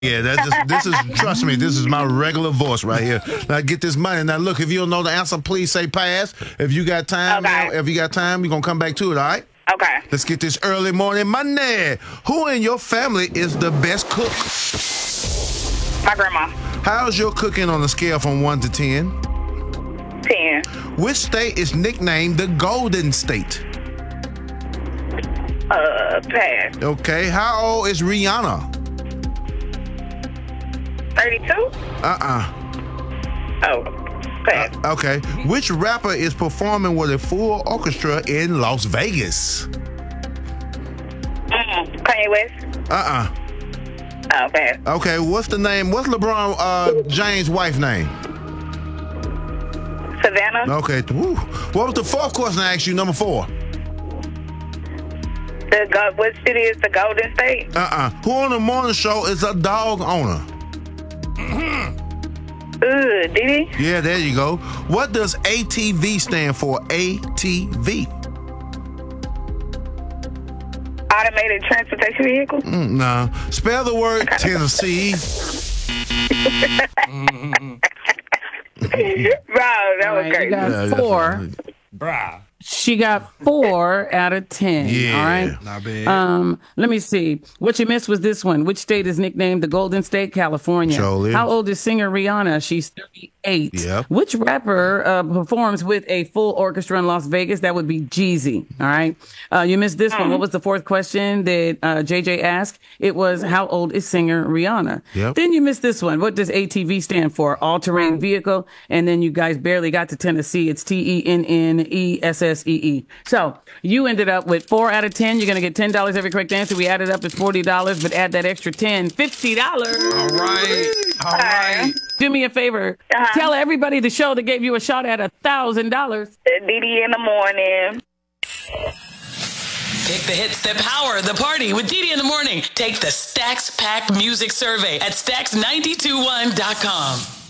Yeah, this is trust me, this is my regular voice right here. Now get this money. Now look, if you don't know the answer, please say pass. If you got time, Okay. if you got time, we're gonna come back to it, all right? Okay. Let's get this early morning money. Who in your family is the best cook? My grandma. How's your cooking on a scale from 1 to 10? 10. Which state is nicknamed the Golden State? Pass. Okay, how old is Rihanna? 32? Oh, pass. Okay, which rapper is performing with a full orchestra in Las Vegas? Kanye West? Uh-uh. Oh, pass. Okay, what's LeBron James' wife name? Savannah? Okay, woo. What was the fourth question I asked you, number 4? What city is the Golden State? Who on the morning show is a dog owner? Didi? Yeah, there you go. What does ATV stand for? ATV. Automated transportation vehicle? Nah. Spell the word Tennessee. Wow, that was You crazy. got 4. Bruh. She got 4 out of 10. Yeah. All right. Not bad. Let me see. What you missed was this one. Which state is nicknamed the Golden State? California. Sure is. How old is singer Rihanna? She's 38. Yep. Which rapper performs with a full orchestra in Las Vegas? That would be Jeezy. All right. You missed this one. What was the fourth question that JJ asked? It was, how old is singer Rihanna? Yep. Then you missed this one. What does ATV stand for? All-terrain vehicle. And then you guys barely got to Tennessee. It's TENNESSEE. So you ended up with 4 out of 10. You're going to get $10 every correct answer. We added up, it's $40, but add that extra 10, $50. All right. Do me a favor. Tell everybody the show that gave you a shot at $1,000. Didi in the morning. Pick the hits that power the party with Didi in the morning. Take the Stacks Pack Music Survey at Stacks921.com.